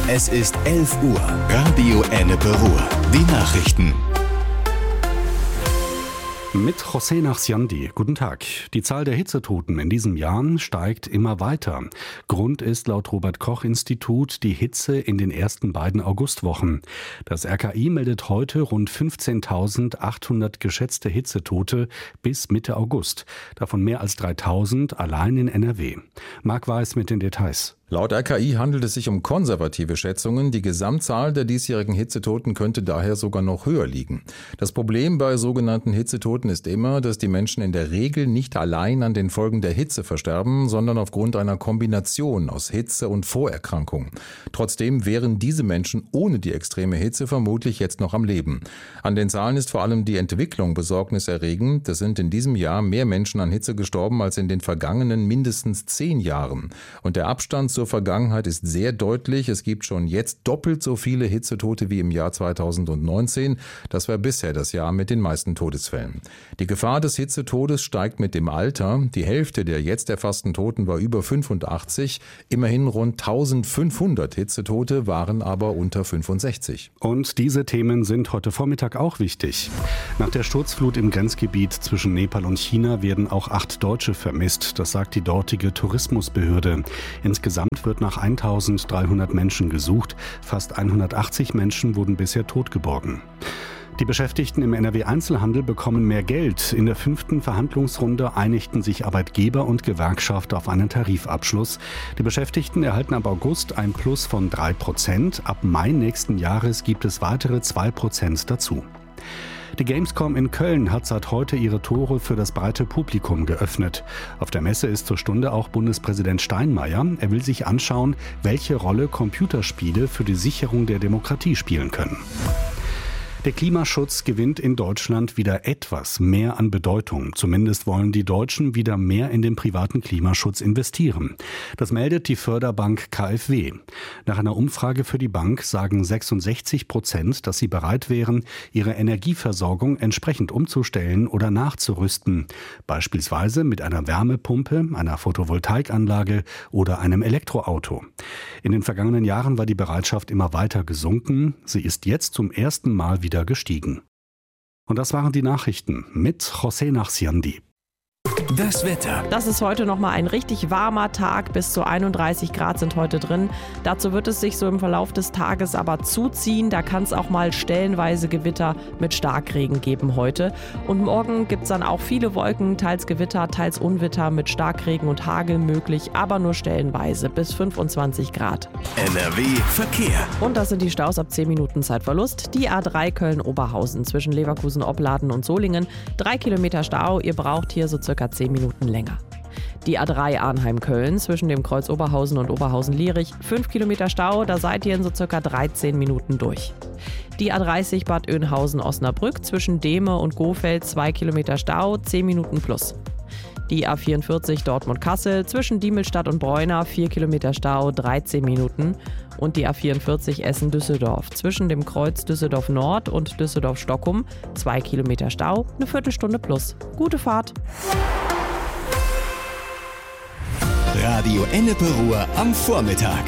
Es ist 11 Uhr. Radio Ennepe Ruhr. Die Nachrichten. Mit José Nachsiandi. Guten Tag. Die Zahl der Hitzetoten in diesem Jahr steigt immer weiter. Grund ist laut Robert-Koch-Institut die Hitze in den ersten beiden Augustwochen. Das RKI meldet heute rund 15.800 geschätzte Hitzetote bis Mitte August. Davon mehr als 3.000 allein in NRW. Marc Weiß mit den Details. Laut RKI handelt es sich um konservative Schätzungen. Die Gesamtzahl der diesjährigen Hitzetoten könnte daher sogar noch höher liegen. Das Problem bei sogenannten Hitzetoten ist immer, dass die Menschen in der Regel nicht allein an den Folgen der Hitze versterben, sondern aufgrund einer Kombination aus Hitze und Vorerkrankung. Trotzdem wären diese Menschen ohne die extreme Hitze vermutlich jetzt noch am Leben. An den Zahlen ist vor allem die Entwicklung besorgniserregend. Es sind in diesem Jahr mehr Menschen an Hitze gestorben als in den vergangenen mindestens 10 Jahren. Und der Abstand zur Vergangenheit ist sehr deutlich. Es gibt schon jetzt doppelt so viele Hitzetote wie im Jahr 2019. Das war bisher das Jahr mit den meisten Todesfällen. Die Gefahr des Hitzetodes steigt mit dem Alter. Die Hälfte der jetzt erfassten Toten war über 85. Immerhin rund 1500 Hitzetote waren aber unter 65. Und diese Themen sind heute Vormittag auch wichtig. Nach der Sturzflut im Grenzgebiet zwischen Nepal und China werden auch 8 Deutsche vermisst. Das sagt die dortige Tourismusbehörde. Insgesamt wird nach 1.300 Menschen gesucht. Fast 180 Menschen wurden bisher totgeborgen. Die Beschäftigten im NRW-Einzelhandel bekommen mehr Geld. In der 5. Verhandlungsrunde einigten sich Arbeitgeber und Gewerkschaft auf einen Tarifabschluss. Die Beschäftigten erhalten ab August ein Plus von 3%. Ab Mai nächsten Jahres gibt es weitere 2% dazu. Die Gamescom in Köln hat seit heute ihre Tore für das breite Publikum geöffnet. Auf der Messe ist zur Stunde auch Bundespräsident Steinmeier. Er will sich anschauen, welche Rolle Computerspiele für die Sicherung der Demokratie spielen können. Der Klimaschutz gewinnt in Deutschland wieder etwas mehr an Bedeutung. Zumindest wollen die Deutschen wieder mehr in den privaten Klimaschutz investieren. Das meldet die Förderbank KfW. Nach einer Umfrage für die Bank sagen 66%, dass sie bereit wären, ihre Energieversorgung entsprechend umzustellen oder nachzurüsten. Beispielsweise mit einer Wärmepumpe, einer Photovoltaikanlage oder einem Elektroauto. In den vergangenen Jahren war die Bereitschaft immer weiter gesunken. Sie ist jetzt zum ersten Mal wieder gestiegen. Und das waren die Nachrichten mit José Nachsiandi. Das Wetter. Das ist heute nochmal ein richtig warmer Tag. Bis zu 31 Grad sind heute drin. Dazu wird es sich so im Verlauf des Tages aber zuziehen. Da kann es auch mal stellenweise Gewitter mit Starkregen geben heute. Und morgen gibt es dann auch viele Wolken, teils Gewitter, teils Unwetter mit Starkregen und Hagel möglich, aber nur stellenweise bis 25 Grad. NRW Verkehr. Und das sind die Staus ab 10 Minuten Zeitverlust. Die A3 Köln-Oberhausen zwischen Leverkusen-Opladen und Solingen. 3 Kilometer Stau. Ihr braucht hier so circa 10 Minuten länger. Die A3 Arnheim-Köln zwischen dem Kreuz Oberhausen und Oberhausen-Lierich. 5 Kilometer Stau, da seid ihr in so circa 13 Minuten durch. Die A30 Bad Oeynhausen-Osnabrück zwischen Dehme und Gohfeld. 2 Kilometer Stau, 10 Minuten plus. Die A44 Dortmund-Kassel zwischen Diemelstadt und Bräuna. 4 Kilometer Stau, 13 Minuten. Und die A44 Essen-Düsseldorf zwischen dem Kreuz Düsseldorf-Nord und Düsseldorf-Stockum. 2 Kilometer Stau, eine Viertelstunde plus. Gute Fahrt! Radio Ennepe Ruhr am Vormittag.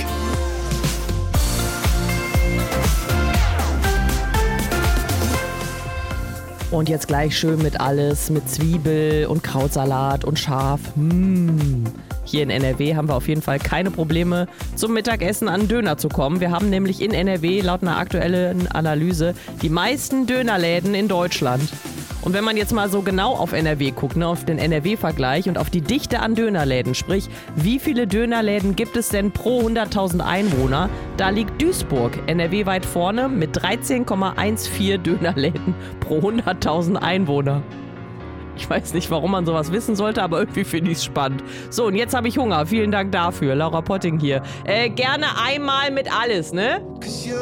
Und jetzt gleich schön mit alles, mit Zwiebel und Krautsalat und Schaf. Hier in NRW haben wir auf jeden Fall keine Probleme, zum Mittagessen an Döner zu kommen. Wir haben nämlich in NRW laut einer aktuellen Analyse die meisten Dönerläden in Deutschland. Und wenn man jetzt mal so genau auf NRW guckt, ne, auf den NRW-Vergleich und auf die Dichte an Dönerläden, sprich, wie viele Dönerläden gibt es denn pro 100.000 Einwohner? Da liegt Duisburg NRW weit vorne mit 13,14 Dönerläden pro 100.000 Einwohner. Ich weiß nicht, warum man sowas wissen sollte, aber irgendwie finde ich es spannend. So, und jetzt habe ich Hunger. Vielen Dank dafür. Laura Potting hier. Gerne einmal mit alles, ne?